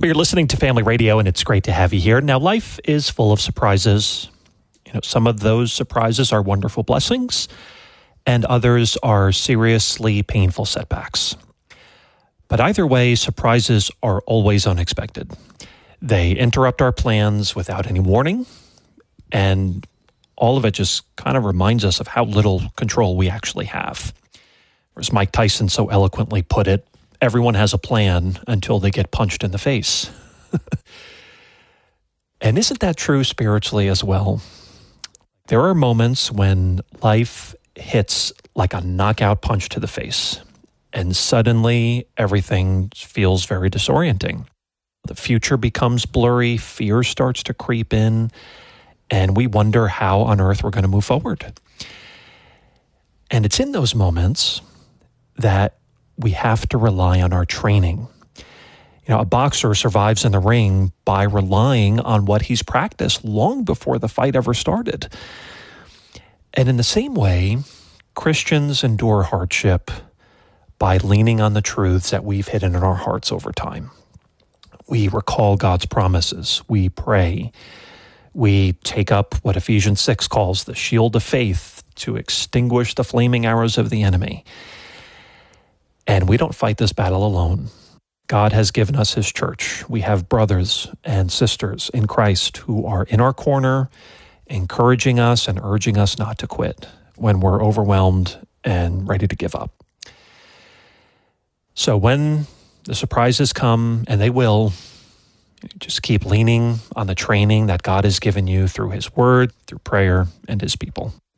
Well, you're listening to Family Radio, and it's great to have you here. Now, life is full of surprises. Some of those surprises are wonderful blessings, and others are seriously painful setbacks. But either way, surprises are always unexpected. They interrupt our plans without any warning, and all of it just kind of reminds us of how little control we actually have. As Mike Tyson so eloquently put it, everyone has a plan until they get punched in the face. And isn't that true spiritually as well? There are moments when life hits like a knockout punch to the face, and suddenly everything feels very disorienting. The future becomes blurry, fear starts to creep in, and we wonder how on earth we're going to move forward. And it's in those moments that we have to rely on our training. A boxer survives in the ring by relying on what he's practiced long before the fight ever started. And in the same way, Christians endure hardship by leaning on the truths that we've hidden in our hearts over time. We recall God's promises. We pray. We take up what Ephesians 6 calls the shield of faith to extinguish the flaming arrows of the enemy. And we don't fight this battle alone. God has given us his church. We have brothers and sisters in Christ who are in our corner, encouraging us and urging us not to quit when we're overwhelmed and ready to give up. So when the surprises come, and they will, just keep leaning on the training that God has given you through his word, through prayer, and his people.